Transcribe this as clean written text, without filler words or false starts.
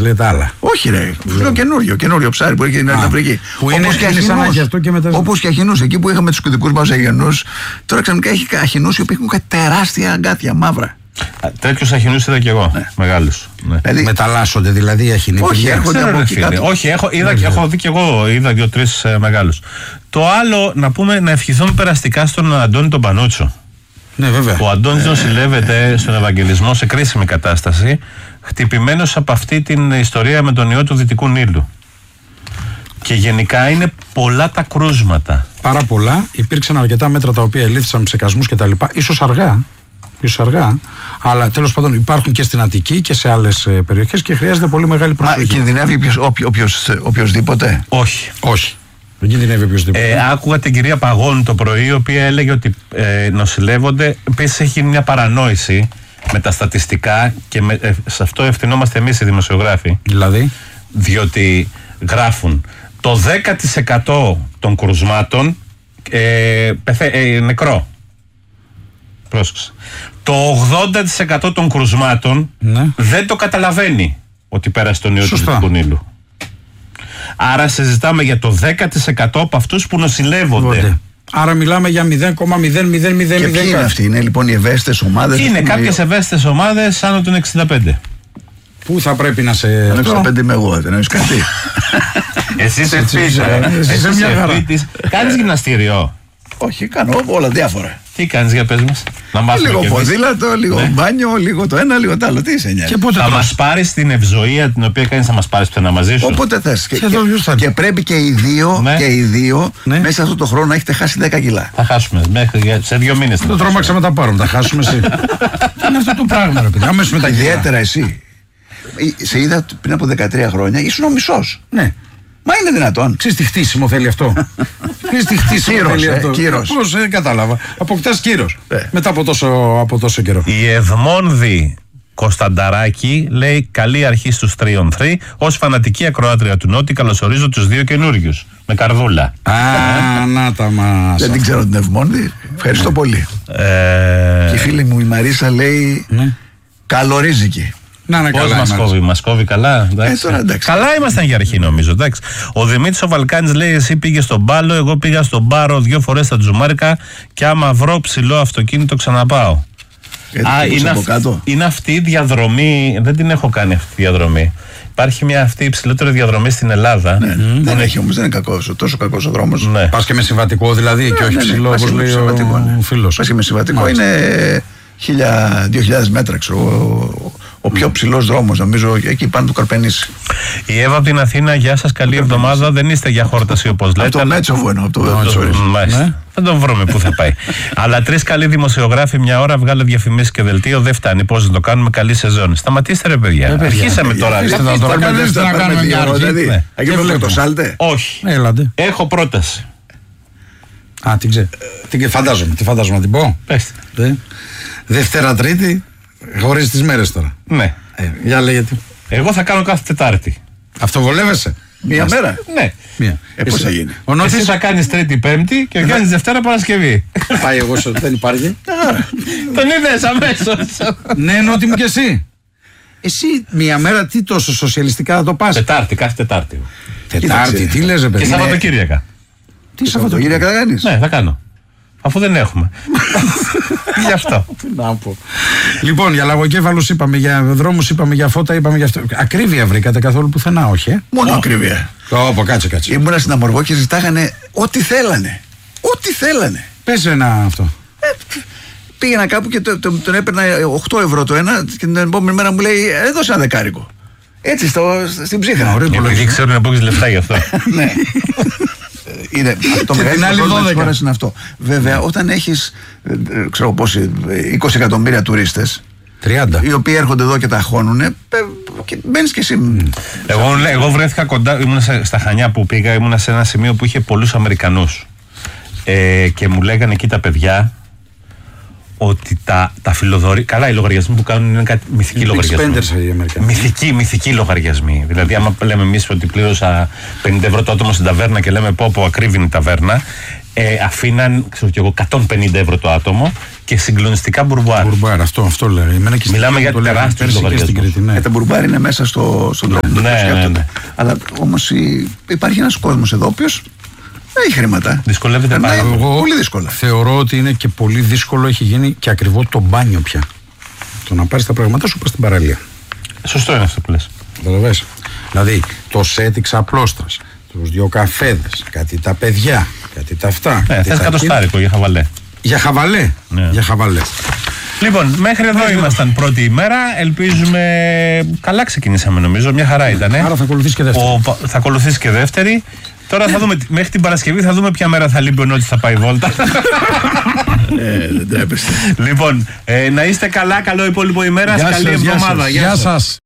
λέτε άλλα. Όχι, ρε. Λέω καινούριο ψάρι που έχει στην Αφρική. Που είναι σαν αγιαστό και μετά. Όπως και αχινούς. Εκεί που είχαμε τους δικούς μας αγιανούς, τώρα ξαφνικά έχει αχινούς οι οποίοι έχουν τεράστια αγκάθια μαύρα. Τέτοιους αχινούς είδα κι εγώ. Μεγάλους. Δηλαδή, μεταλλάσσονται δηλαδή οι αχινοί. Όχι, έρχονται από εκεί κάτω. Όχι, έχω δει κι εγώ. Είδα 2-3 μεγάλους. Το άλλο, να πούμε, να ευχηθούμε περαστικά στον Αντώνη τον Πανούτσο. Ναι, βέβαια. Ο Αντώνης νοσηλεύεται στον Ευαγγελισμό σε κρίσιμη κατάσταση, χτυπημένος από αυτή την ιστορία με τον ιό του Δυτικού Νείλου. Και γενικά είναι πολλά τα κρούσματα. Πάρα πολλά. Υπήρξαν αρκετά μέτρα τα οποία ελήφθησαν ψεκασμούς κτλ. Ίσως αργά, αλλά τέλος πάντων υπάρχουν και στην Αττική και σε άλλες περιοχές και χρειάζεται πολύ μεγάλη προσοχή. Κινδυνεύει οποιοσδήποτε? Όχι. Δεν κινδυνεύει οποιοσδήποτε. Άκουγα την κυρία Παγώνη το πρωί, η οποία έλεγε ότι νοσηλεύονται. Επίσης έχει μια παρανόηση με τα στατιστικά και σε αυτό ευθυνόμαστε εμείς οι δημοσιογράφοι. Δηλαδή, διότι γράφουν το 10% των κρουσμάτων νεκρό. Πρόσεξε. Το 80% των κρουσμάτων δεν το καταλαβαίνει ότι πέρασε τον ιό του Δυτικού Νείλου. Άρα συζητάμε για το 10% από αυτούς που νοσηλεύονται. Άρα μιλάμε για 0,0000. Και ποιοι είναι αυτοί? Είναι λοιπόν οι ευαίσθητες ομάδες? Είναι κάποιες ευαίσθητες ομάδες άνω των 65. Πού θα πρέπει να σε... Άνω των 65 είμαι εγώ, δεν έχεις κάτι. Εσύ είσαι φίτης. Κάνεις γυμναστήριο? Όχι, κάνω όλα διάφορα. Τι κάνεις, για πες μας? Λίγο ποδήλατο, λίγο μπάνιο, λίγο το ένα, λίγο το άλλο. Τι σε νοιάζει? Θα μας πάρεις την ευζοία την οποία κάνεις, θα μας πάρεις πουθενά μαζί σου? Όποτε θες. Και πρέπει και οι δύο μέσα σε αυτό το χρόνο να έχετε χάσει 10 κιλά. Θα χάσουμε σε 2 μήνες. Το τρόμαξα με τα πάρουμε, θα χάσουμε εσύ. Είναι αυτό το πράγμα, ρε παιδί. Αμέσως με τα κιλά. Ιδιαίτερα εσύ. Σε είδα πριν από 13 χρόνια, ήσουν ο μισός. Ναι. Μα είναι δυνατόν? Ξέρεις τι χτίσιμο θέλει αυτό? Ξέρεις τι χτίσιμο θέλει αυτό? Κύρος. Πώς, κατάλαβα. Αποκτάς κύρος. Μετά από τόσο καιρό. Η Εδμόνδη Κωνστανταράκη λέει: καλή αρχή στους 3on3. Ως φανατική ακροάτρια του Νότι, καλωσορίζω τους 2 καινούριους. Με καρδούλα. Να τα μας. Δεν την ξέρω την Εδμόνδη. Ευχαριστώ πολύ. Και η φίλη μου η Μαρίσα λέει: καλορίζικη. Πώς μας κόβει καλά? Καλά ήμασταν για αρχή, νομίζω. Εντάξει. Ο Δημήτρης ο Βαλκάνης λέει: εσύ πήγες στον Πάλο, εγώ πήγα στον Πάρο 2 φορές στα Τζουμάρικα και άμα βρω ψηλό αυτοκίνητο ξαναπάω. Είναι αυτή η διαδρομή. Δεν την έχω κάνει αυτή τη διαδρομή. Υπάρχει μια αυτή η υψηλότερη διαδρομή στην Ελλάδα. Δεν έχει όμως, δεν είναι τόσο κακός ο δρόμος. Πας και με συμβατικό δηλαδή και όχι ψηλό, όπως λέει ο φίλος. Πας και με συμβατικό, είναι 1.000-2.000 μέτρα, ξέρω. Ο πιο ψηλός δρόμος, νομίζω, εκεί πάνω του Καρπενήσι. Η Εύα από την Αθήνα, γεια σας, καλή εβδομάδα. Δεν είστε για χόρταση όπως λέτε. Από το Μέτσοβο εννοώ. Θα τον βρούμε πού θα πάει. Αλλά 3 καλοί δημοσιογράφοι μια ώρα, βγάλε διαφημίσεις και δελτίο. Δεν φτάνει. Πώς να το κάνουμε? Καλή σεζόν. Σταματήστε, ρε παιδιά. Αρχίσαμε τώρα. Να κάνουμε μια αρχή. Αγγέλο το σάλτε. Όχι. Έχω πρόταση. Την ξέρω. Τι φαντάζομαι να την πω? Πέστε. Δευτέρα Τρίτη, χωρίς τις μέρες τώρα. Ναι. Για λέγεται. Εγώ θα κάνω κάθε Τετάρτη. Αυτό βολεύεσαι? Μία μέρα? Ναι. Πώς θα γίνει? Εσύ θα κάνεις Τρίτη Πέμπτη και ο Γιάννης Δευτέρα Παρασκευή. Πάει εγώ δεν υπάρχει. Τον είδες αμέσως. Ναι, Νότι μου και εσύ. Εσύ μία μέρα τι τόσο σοσιαλιστικά θα το πας? Τετάρτη, κάθε Τετάρτη. Τετάρτη, τι λες, παιδί? Και Σαββατοκύριακα. Τι Σαββατοκύριακα θα κάνεις? Ναι, θα κάνω. Αφού δεν έχουμε. Γι' αυτό. Να πω. Λοιπόν, για λαγοκέφαλους είπαμε, για δρόμους είπαμε, για φώτα είπαμε, για αυτό. Ακρίβεια βρήκατε καθόλου πουθενά? Όχι. Μόνο ακρίβεια. Κάτσε. Ήμουνα στην Αμοργό και ζητάγανε ό,τι θέλανε. Ό,τι θέλανε. Πες ένα αυτό. Πήγαινα κάπου και τον έπαιρνα 8 ευρώ το ένα και την επόμενη μέρα μου λέει: έδωσε ένα δεκάρικο. Έτσι στην ψύχρα. Επειδή ξέρουν να πω λεφτά γι' αυτό. Ναι. Είναι το μεγαλύτερο πρόβλημα της χώρας είναι αυτό. Βέβαια, όταν έχεις 20 εκατομμύρια τουρίστες, 30, οι οποίοι έρχονται εδώ και τα χώνουνε, μπαίνεις και εσύ. Εγώ βρέθηκα κοντά, ήμουν στα Χανιά που πήγα, ήμουν σε ένα σημείο που είχε πολλούς Αμερικανούς και μου λέγανε εκεί τα παιδιά ότι τα φιλοδορεί. Καλά, οι λογαριασμοί που κάνουν είναι κάτι μυθικοί λογαριασμοί. Μυθικοί λογαριασμοί. Δηλαδή, άμα λέμε εμείς ότι πλήρωσα 50 ευρώ το άτομο στην ταβέρνα και λέμε πω ακρίβει η ταβέρνα, αφήναν, ξέρω κι εγώ, 150 ευρώ το άτομο και συγκλονιστικά μπουρμπουάρ. Μπουρμπουάρ, αυτό λέει. Μιλάμε για τεράστιους λογαριασμούς. Τα μπουρμπουάρ είναι μέσα στον τρόπο. Ναι. Αλλά όμως υπάρχει ένας κόσμος εδώ ο οποίος έχει χρήματα. Δυσκολεύεται πάρα πολύ. Πολύ δύσκολα. Θεωρώ ότι είναι και πολύ δύσκολο, έχει γίνει και ακριβό το μπάνιο πια. Το να πάρεις τα πράγματα σου πας στην παραλία. Σωστό είναι αυτό που λες. Καταλαβαίνεις. Δηλαδή το σετ ξαπλώστρας, τους 2 καφέδες, κάτι τα παιδιά, κάτι τα αυτά. Θες κατοστάρικο για χαβαλέ. Για χαβαλέ. Ναι. Για χαβαλέ. Λοιπόν, μέχρι εδώ ήμασταν πρώτη ημέρα. Ελπίζουμε. Καλά ξεκινήσαμε νομίζω. Μια χαρά ήταν. Άρα θα ακολουθήσει και δεύτερη. Θα ακολουθήσει και δεύτερη. Τώρα θα δούμε, μέχρι την Παρασκευή θα δούμε ποια μέρα θα λείπει ο Νότης θα πάει βόλτα. Δεν τρέπεστε. Λοιπόν, να είστε καλά, καλό υπόλοιπο ημέρας, καλή εβδομάδα. Γεια σας.